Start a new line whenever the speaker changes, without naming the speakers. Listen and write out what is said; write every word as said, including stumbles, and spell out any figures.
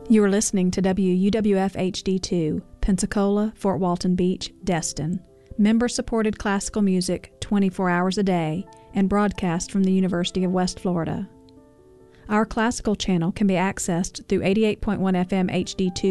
You are listening to W U W F H D two, Pensacola, Fort Walton Beach, Destin, member-supported classical music twenty-four hours a day and broadcast from the University of West Florida. Our classical channel can be accessed through eighty-eight point one F M H D two